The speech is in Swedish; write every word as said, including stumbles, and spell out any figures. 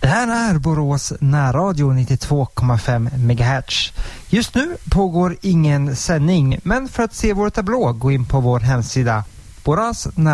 Det här är Borås närradio nittiotvå komma fem megahertz. Just nu pågår ingen sändning, men för att se vår tablå gå in på vår hemsida Borås närradio.